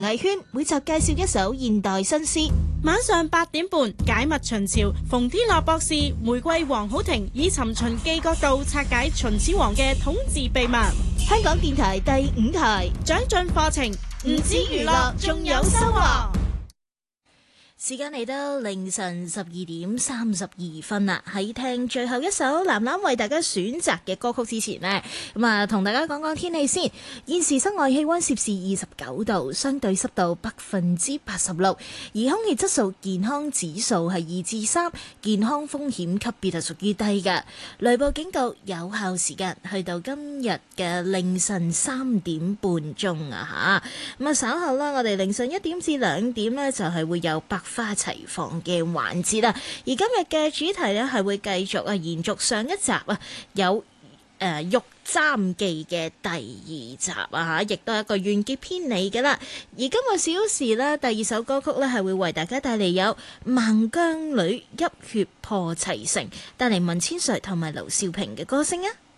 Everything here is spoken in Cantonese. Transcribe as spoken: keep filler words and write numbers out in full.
藝圈每集介紹一首現代新詩。 晚上八點半解密秦朝，馮天樂博士、玫瑰黃好婷以尋秦記角度拆解秦始皇嘅統治秘密。 香港電台第五台長進課程，唔止娛樂，仲有收穫。 時間嚟到凌晨十二點三十二分啦，喺聽最後一首藍藍為大家選擇嘅歌曲之前呢，咁啊同大家講講天氣先。現時室外氣溫攝氏二十九度，相對濕度百分之八十六，而空氣質素健康指數係二至三，健康風險級別係屬於低嘅。雷暴警告有效時間去到今日嘅凌晨三點半鐘啊吓。咁啊稍後啦，我哋凌晨一點至兩點呢，就係會有百花齊放嘅環節啦，而今日嘅主題呢，係會繼續啊延續上一集啊有誒、呃《玉簪記》嘅第二集啊吓，亦都係一個完結篇嚟嘅啦。而今個小時呢，第二首歌曲呢，係會為大家帶嚟有孟姜女泣血破齊城，帶嚟文千歲同埋劉少平嘅歌聲啊。